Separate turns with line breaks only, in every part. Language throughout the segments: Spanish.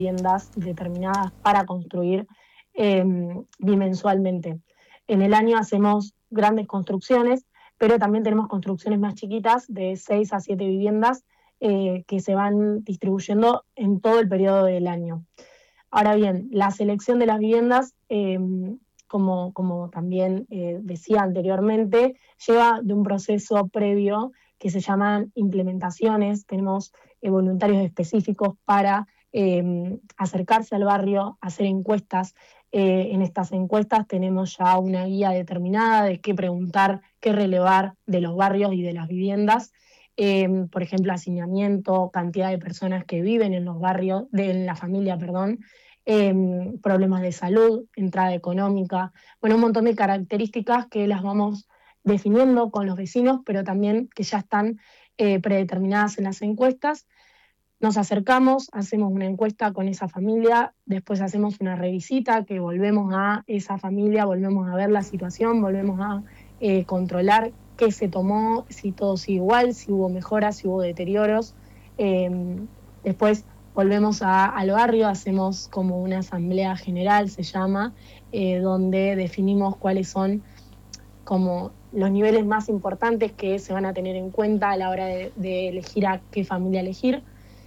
viviendas determinadas para construir bimensualmente. En el año hacemos grandes construcciones, pero también tenemos construcciones más chiquitas de 6 a 7 viviendas que se van distribuyendo en todo el periodo del año. Ahora bien, la selección de las viviendas, como también decía anteriormente, lleva de un proceso previo que se llaman implementaciones. Tenemos voluntarios específicos para acercarse al barrio, hacer encuestas. En estas encuestas tenemos ya una guía determinada de qué preguntar, qué relevar de los barrios y de las viviendas. Por ejemplo, hacinamiento, cantidad de personas que viven en los barrios, en la familia, perdón, problemas de salud, entrada económica, bueno, un montón de características que las vamos definiendo con los vecinos, pero también que ya están predeterminadas en las encuestas. Nos acercamos, hacemos una encuesta con esa familia, después hacemos una revisita que volvemos a esa familia, volvemos a ver la situación, volvemos a controlar qué se tomó, si todo sigue igual, si hubo mejoras, si hubo deterioros. Después volvemos al barrio, hacemos como una asamblea general, se llama, donde definimos cuáles son como los niveles más importantes que se van a tener en cuenta a la hora de elegir a qué familia elegir.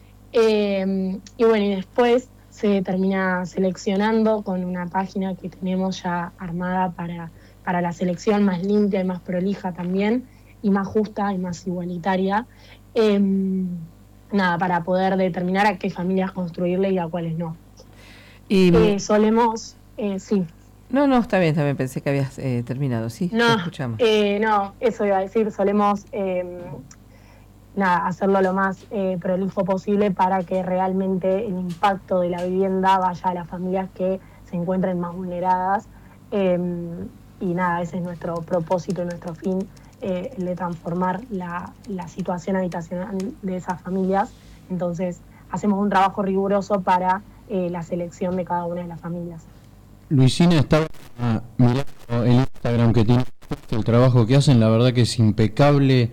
Y bueno, y después se termina seleccionando con una página que tenemos ya armada para la selección más limpia y más prolija también, y más justa y más igualitaria. Nada, para poder determinar a qué familias construirle y a cuáles no. Y solemos, sí.
No, está bien, pensé que habías terminado, sí,
no,
te escuchamos.
No, eso iba a decir, solemos hacerlo lo más prolijo posible para que realmente el impacto de la vivienda vaya a las familias que se encuentren más vulneradas. Y ese es nuestro propósito y nuestro fin, el de transformar la situación habitacional de esas familias. Entonces, hacemos un trabajo riguroso para la selección de cada una de las familias.
Luisina, estaba mirando el Instagram que tiene, el trabajo que hacen, la verdad que es impecable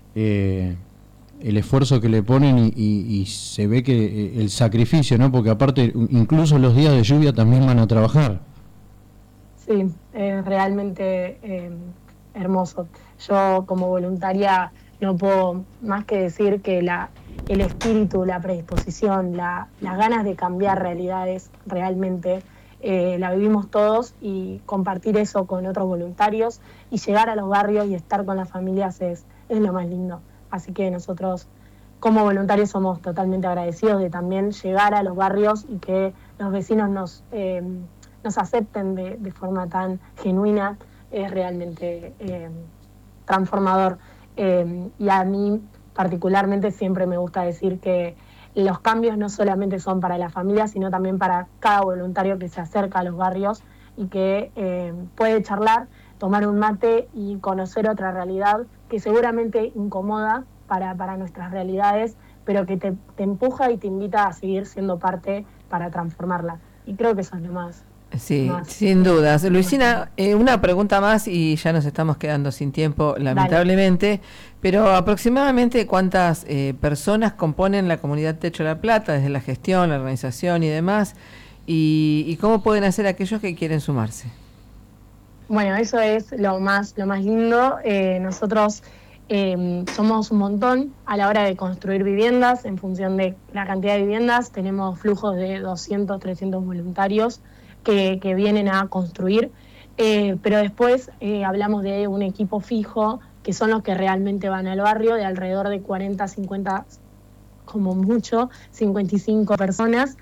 el esfuerzo que le ponen y se ve que el sacrificio, ¿no? Porque aparte, incluso los días de lluvia también van a trabajar.
Sí, es realmente hermoso. Yo como voluntaria no puedo más que decir que el espíritu, la predisposición, las ganas de cambiar realidades realmente la vivimos todos, y compartir eso con otros voluntarios y llegar a los barrios y estar con las familias es lo más lindo. Así que nosotros como voluntarios somos totalmente agradecidos de también llegar a los barrios y que los vecinos nos acepten de forma tan genuina. Es realmente transformador. Y a mí particularmente siempre me gusta decir que los cambios no solamente son para la familia, sino también para cada voluntario que se acerca a los barrios y que puede charlar, tomar un mate y conocer otra realidad que seguramente incomoda para nuestras realidades, pero que te empuja y te invita a seguir siendo parte para transformarla. Y creo que eso es lo más.
Sí, sin dudas. Luisina, una pregunta más y ya nos estamos quedando sin tiempo, lamentablemente. Dale. Pero aproximadamente ¿cuántas personas componen la comunidad Techo La Plata, desde la gestión, la organización y demás? ¿Y cómo pueden hacer aquellos que quieren sumarse?
Bueno, eso es lo más lindo. Nosotros somos un montón a la hora de construir viviendas. En función de la cantidad de viviendas, tenemos flujos de 200, 300 voluntarios que vienen a construir, pero después hablamos de un equipo fijo, que son los que realmente van al barrio, de alrededor de 40, 50, como mucho, 55 personas,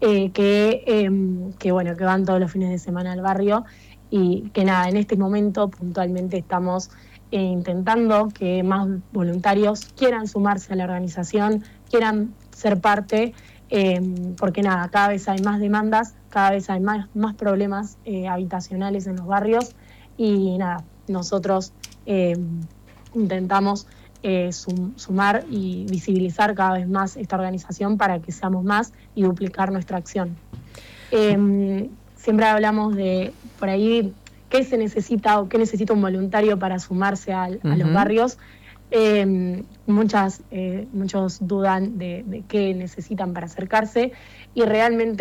que van todos los fines de semana al barrio, y que en este momento puntualmente estamos intentando que más voluntarios quieran sumarse a la organización, quieran ser parte, porque cada vez hay más demandas, cada vez hay más problemas habitacionales en los barrios, y nosotros intentamos sumar y visibilizar cada vez más esta organización para que seamos más y duplicar nuestra acción. Siempre hablamos de, por ahí, qué se necesita o qué necesita un voluntario para sumarse a los barrios. Muchos dudan de qué necesitan para acercarse y realmente